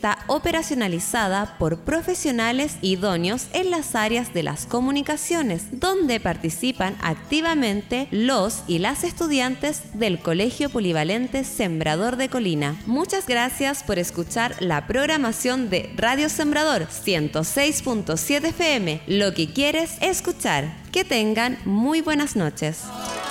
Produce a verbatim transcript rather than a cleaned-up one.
está operacionalizada por profesionales idóneos en las áreas de las comunicaciones, donde participan activamente los y las estudiantes del Colegio Polivalente Sembrador de Colina. Muchas gracias por escuchar la programación de Radio Sembrador ciento seis punto siete F M, lo que quieres escuchar. Que tengan muy buenas noches.